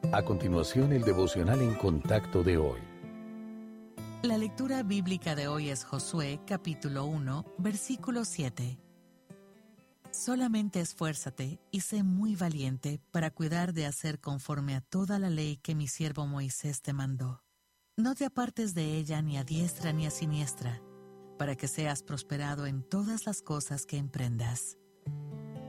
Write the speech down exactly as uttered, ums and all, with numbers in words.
A continuación, el devocional en contacto de hoy. La lectura bíblica de hoy es Josué, capítulo uno, versículo siete. Solamente esfuérzate y sé muy valiente para cuidar de hacer conforme a toda la ley que mi siervo Moisés te mandó. No te apartes de ella ni a diestra ni a siniestra, para que seas prosperado en todas las cosas que emprendas.